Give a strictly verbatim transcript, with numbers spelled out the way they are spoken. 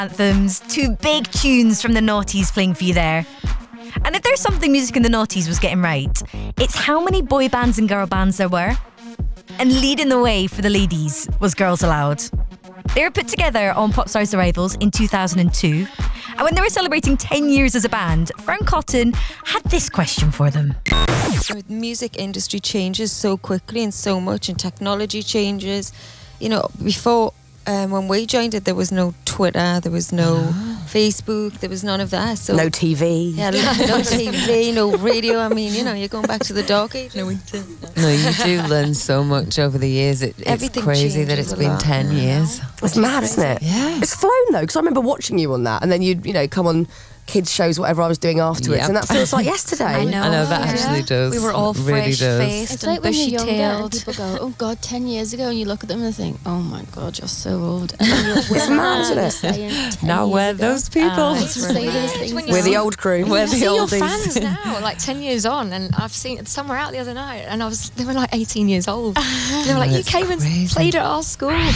anthems, two big tunes from the noughties playing for you there. And if there's something music in the noughties was getting right, it's how many boy bands and girl bands there were. And leading the way for the ladies was Girls Aloud. They were put together on Popstars The Rivals in two thousand two. And when they were celebrating ten years as a band, Fern Cotton had this question for them. The music industry changes so quickly and so much, and technology changes. You know, before, um, when we joined it, there was no Twitter, there was no Facebook, there was none of that. So no T V. Yeah, no T V, no radio. I mean, you know, you're going back to the dark age. No, No, you do learn so much over the years. It, it's Everything crazy that changes it's a been lot. ten years. It's mad, isn't it? Yeah. It's flown though, because I remember watching you on that, and then you'd, you know, come on kids shows, whatever I was doing afterwards, Yep. and that feels like yesterday. I know. I know, that Yeah. actually does. We were all It really fresh does. faced It's and like when you're bushy younger and tailed. people go, oh God, ten years ago, and you look at them and think, oh my God, you're so old. And then you're, It's mad, isn't it? saying ten Now years we're ago. those people. Ah, To it's say those things When now. We're the old crew. We're the see your oldies. fans now, like ten years on, and I've seen somewhere out the other night, and I was they were like eighteen years old. They were like, you It's came and crazy. played at our school.